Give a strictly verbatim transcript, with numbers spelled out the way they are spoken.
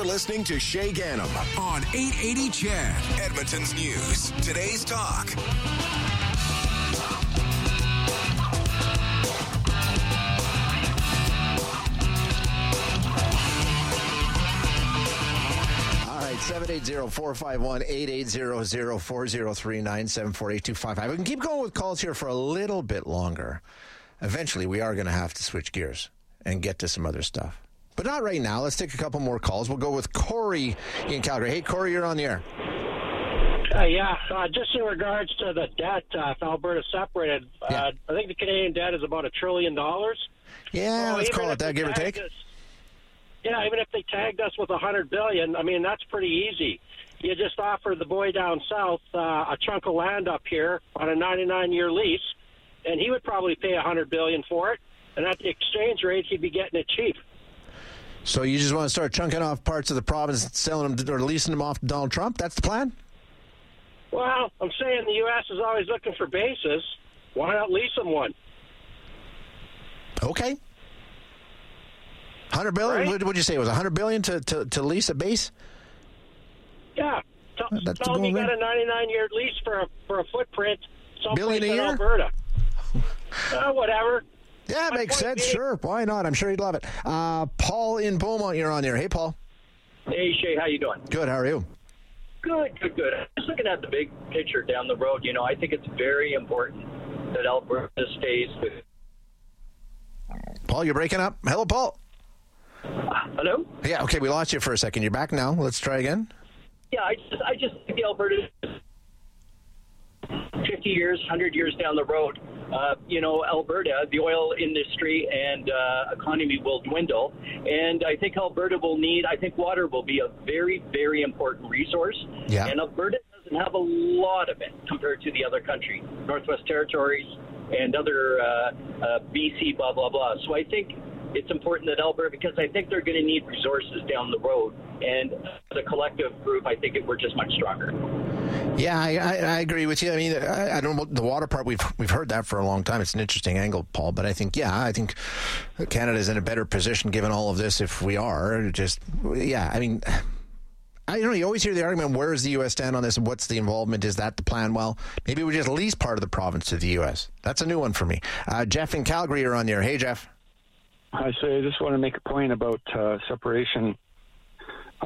listening to Shay Gannam on eight eighty C H E D, Edmonton's News. Today's Talk. seven eight zero, four five one, eight eight zero zero, four zero three, nine seven four, eight two five five. We can keep going with calls here for a little bit longer. Eventually, we are going to have to switch gears and get to some other stuff. But not right now. Let's take a couple more calls. We'll go with Corey in Calgary. Hey, Corey, you're on the air. Uh, yeah, uh, just in regards to the debt, uh, if Alberta separated, uh, Yeah. I think the Canadian debt is about a trillion dollars. Yeah, So let's even call it if that, they give or tagged take. us- Yeah, even if they tagged us with a hundred billion, I mean that's pretty easy. You just offer the boy down south uh, a chunk of land up here on a ninety-nine year lease, and he would probably pay a hundred billion for it. And at the exchange rate, he'd be getting it cheap. So you just want to start chunking off parts of the province, selling them or leasing them off to Donald Trump? That's the plan? Well, I'm saying the U S is always looking for bases. Why not lease them one? Okay. one hundred billion? Right? What would you say? It was one hundred billion to, to, to lease a base? Yeah. Tell, That's tell the them you goal, got man. a ninety-nine year lease for a, for a footprint someplace Billion a in year? Alberta. uh, whatever. Yeah, My makes point sense. being- Sure. Why not? I'm sure he'd love it. Uh, Paul in Beaumont, you're on there. Hey, Paul. Hey, Shay, how you doing? Good. How are you? Good, good, good. Just looking at the big picture down the road, you know, I think it's very important that Alberta stays with. Paul, you're breaking up. Hello, Paul. Hello? Yeah, okay, we lost you for a second. You're back now. Let's try again. Yeah, I just, I just think Alberta, fifty years, one hundred years down the road, uh, you know, Alberta, the oil industry and uh, economy will dwindle. And I think Alberta will need, I think water will be a very, very important resource. Yeah. And Alberta doesn't have a lot of it compared to the other country, Northwest Territories and other uh, uh, B C, blah, blah, blah. So I think it's important that Alberta, because I think they're going to need resources down the road. And as a collective group, I think it, we're just much stronger. Yeah, I, I, I agree with you. I mean, I, I don't know the water part. We've we've heard that for a long time. It's an interesting angle, Paul. But I think, yeah, I think Canada's in a better position given all of this. If we are just, yeah, I mean, I don't know. You always hear the argument: where does the U S stand on this, and what's the involvement? Is that the plan? Well, maybe we just lease part of the province to the U S. That's a new one for me. Uh, Jeff in Calgary, you're on there. Hey, Jeff. I say I just want to make a point about uh, separation.